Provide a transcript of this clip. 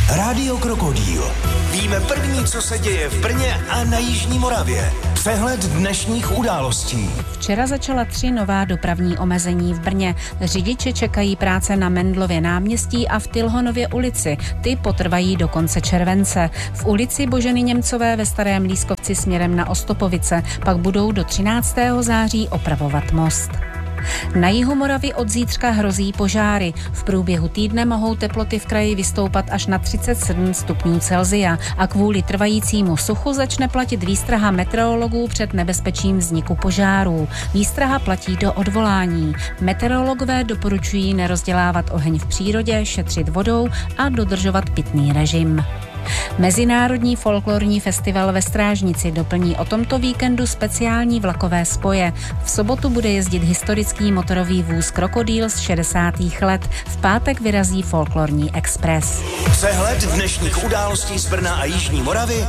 Rádio Krokodýl. Víme první, co se děje v Brně a na Jižní Moravě. Přehled dnešních událostí. Včera začala 3 nová dopravní omezení v Brně. Řidiče čekají práce na Mendlově náměstí a v Tilhonově ulici. Ty potrvají do konce července. V ulici Boženy Němcové ve Starém Lískovci směrem na Ostopovice pak budou do 13. září opravovat most. Na jihu Moravy od zítřka hrozí požáry. V průběhu týdne mohou teploty v kraji vystoupat až na 37 stupňů Celsia a kvůli trvajícímu suchu začne platit výstraha meteorologů před nebezpečím vzniku požárů. Výstraha platí do odvolání. Meteorologové doporučují nerozdělávat oheň v přírodě, šetřit vodou a dodržovat pitný režim. Mezinárodní folklorní festival ve Strážnici doplní o tomto víkendu speciální vlakové spoje. V sobotu bude jezdit historický motorový vůz Krokodýl z 60. let. V pátek vyrazí folklorní expres. Přehled dnešních událostí z Brna a Jižní Moravy